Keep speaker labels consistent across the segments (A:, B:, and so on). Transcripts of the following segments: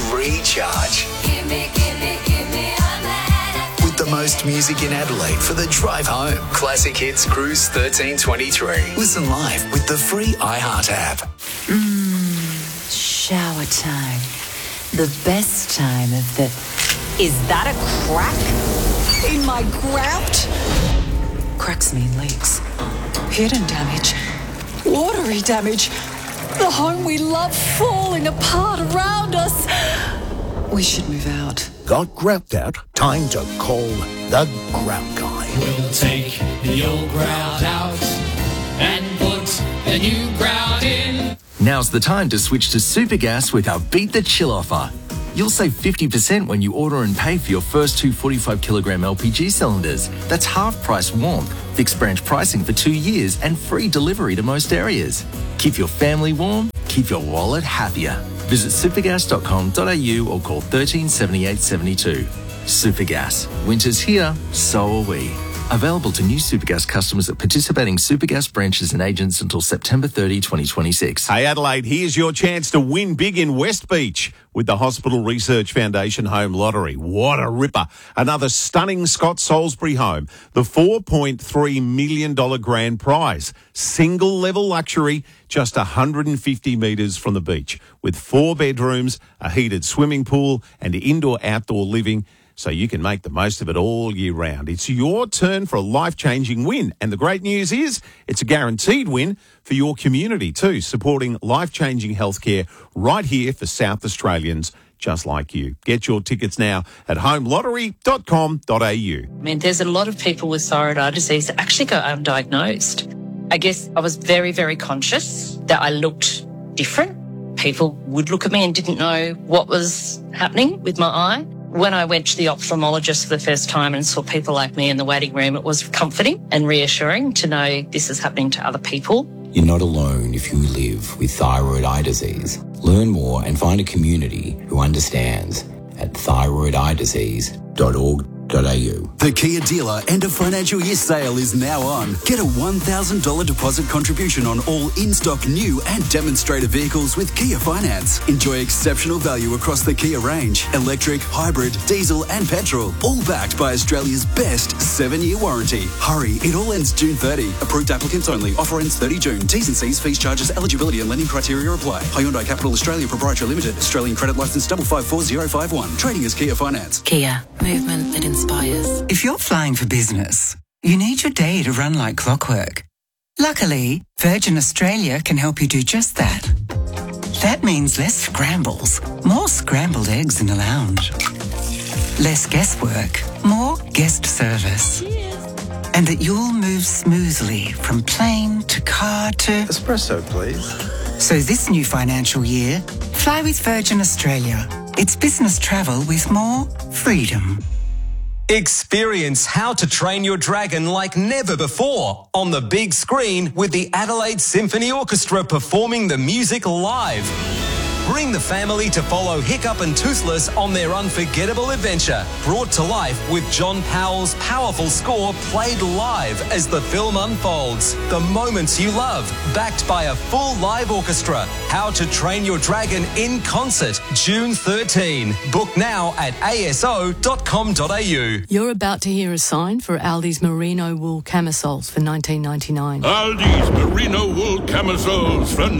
A: Recharge.
B: Give me
A: With the most music in Adelaide for the drive home. Classic Hits Cruise 1323. Listen live with the free iHeart app.
C: Shower time. The best time of the... Is that a crack in my grout? Cracks mean leaks. Hidden damage. Watery damage. The home we love falling apart around us. We should move out.
D: Got grout out? Time to call the Grout Guy.
E: We'll take the old grout out and put the new grout in.
F: Now's the time to switch to Supergas with our Beat the Chill offer. You'll save 50% when you order and pay for your first 2 45-kilogram LPG cylinders. That's half price warmth, fixed branch pricing for 2 years and free delivery to most areas. Keep your family warm, keep your wallet happier. Visit supergas.com.au or call 13 78 72. Supergas. Winter's here, so are we. Available to new Supergas customers at participating Supergas branches and agents until September 30, 2026.
G: Hey Adelaide, here's your chance to win big in West Beach with the Hospital Research Foundation Home Lottery. What a ripper. Another stunning Scott Salisbury home. The $4.3 million grand prize. Single level luxury, just 150 metres from the beach, with 4 bedrooms, a heated swimming pool and indoor-outdoor living, so you can make the most of it all year round. It's your turn for a life-changing win. And the great news is it's a guaranteed win for your community too, supporting life-changing healthcare right here for South Australians just like you. Get your tickets now at homelottery.com.au.
H: I mean, there's a lot of people with thyroid eye disease that actually go undiagnosed. I guess I was very, very conscious that I looked different. People would look at me and didn't know what was happening with my eye. When I went to the ophthalmologist for the first time and saw people like me in the waiting room, it was comforting and reassuring to know this is happening to other people.
I: You're not alone if you live with thyroid eye disease. Learn more and find a community who understands at thyroideyedisease.org.au.
J: The Kia dealer end of financial year sale is now on. Get a $1,000 deposit contribution on all in-stock new and demonstrator vehicles with Kia Finance. Enjoy exceptional value across the Kia range. Electric, hybrid, diesel and petrol. All backed by Australia's best 7-year warranty. Hurry, it all ends June 30. Approved applicants only. Offer ends 30 June. T's and C's, fees, charges, eligibility and lending criteria apply. Hyundai Capital Australia Proprietary Limited. Australian credit licence 554051. Trading as Kia Finance.
C: Kia. Movement that inspires.
K: If you're flying for business, you need your day to run like clockwork. Luckily, Virgin Australia can help you do just that. That means less scrambles, more scrambled eggs in the lounge. Less guesswork, more guest service. And that you'll move smoothly from plane to car to...
L: Espresso, please.
K: So this new financial year, fly with Virgin Australia. It's business travel with more freedom.
M: Experience how to train your dragon like never before on the big screen with the Adelaide Symphony Orchestra performing the music live. Bring the family to follow Hiccup and Toothless on their unforgettable adventure, brought to life with John Powell's powerful score played live as the film unfolds. The moments you love, backed by a full live orchestra. How to Train Your Dragon in concert, June 13. Book now at aso.com.au.
N: You're about to hear a sign for Aldi's merino wool camisoles for $19.99.
O: Aldi's merino wool camisoles for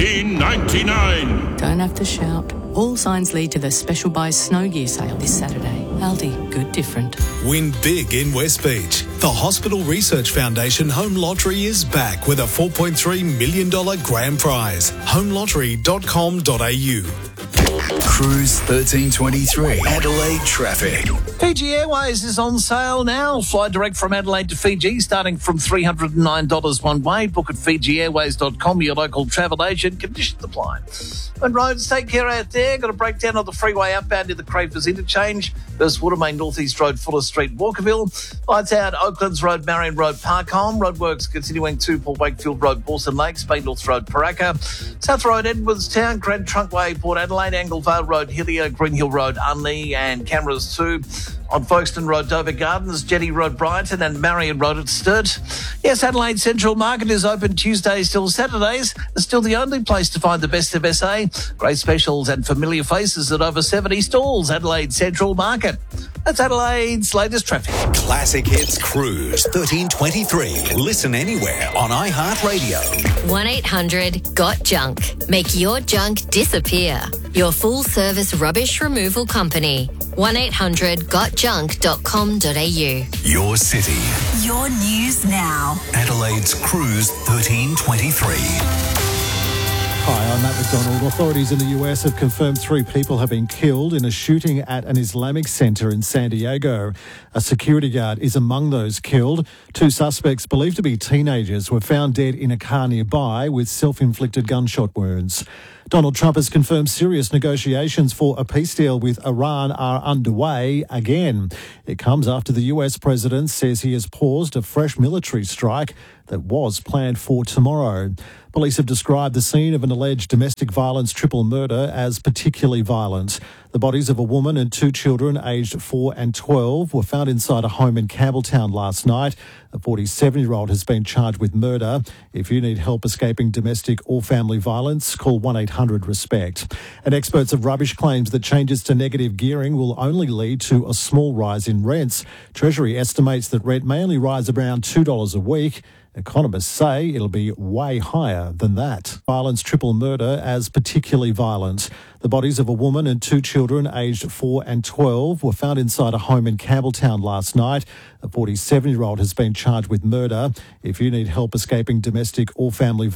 O: $19.99.
N: Don't have to shout. All signs lead to the special buy snow gear sale this Saturday. Aldi, good different.
P: Win big in West Beach. The Hospital Research Foundation Home Lottery is back with a $4.3 million grand prize. homelottery.com.au.
A: Cruise 1323. Adelaide traffic.
D: Fiji Airways is on sale now. Fly direct from Adelaide to Fiji starting from $309 one way. Book at FijiAirways.com, your local travel agent. Conditions apply. And roads, take care out there. Got a breakdown on the freeway outbound near the Crafers Interchange. There's Watermain North East Road, Fuller Street, Walkerville. Lights out, Oaklands Road, Marion Road, Parkholme. Roadworks continuing to Port Wakefield Road, Bawson Lakes, Bay North Road, Paraka. South Road, Edwardstown, Grand Trunkway, Port Adelaide, Angle Vale Road, Hillier, Green Hill Road, Unley, and cameras too on Folkestone Road, Dover Gardens, Jetty Road, Brighton, and Marion Road at Sturt. Yes, Adelaide Central Market is open Tuesdays till Saturdays. It's still the only place to find the best of SA. Great specials and familiar faces at over 70 stalls. Adelaide Central Market. That's Adelaide's latest traffic.
B: Classic Hits Cruise 1323. Listen anywhere on iHeartRadio.
L: 1-800-GOT-JUNK. Make your junk disappear. Your full-service rubbish removal company. 1-800-GOTJUNK.com.au.
B: Your city.
L: Your news now.
B: Adelaide's Cruise 1323.
Q: Hi, I'm Matt McDonald. Authorities in the US have confirmed 3 people have been killed in a shooting at an Islamic center in San Diego. A security guard is among those killed. 2 suspects, believed to be teenagers, were found dead in a car nearby with self-inflicted gunshot wounds. Donald Trump has confirmed serious negotiations for a peace deal with Iran are underway again. It comes after the US president says he has paused a fresh military strike that was planned for tomorrow. Police have described the scene of an alleged domestic violence triple murder as particularly violent. The bodies of a woman and 2 children aged 4 and 12 were found inside a home in Campbelltown last night. A 47-year-old has been charged with murder. If you need help escaping domestic or family violence, call 1-800-RESPECT. And experts have rubbish claims that changes to negative gearing will only lead to a small rise in rents. Treasury estimates that rent may only rise around $2 a week. Economists say it'll be way higher than that. Violence triple murder as particularly violent. The bodies of a woman and 2 children aged 4 and 12 were found inside a home in Campbelltown last night. A 47-year-old has been charged with murder. If you need help escaping domestic or family violence,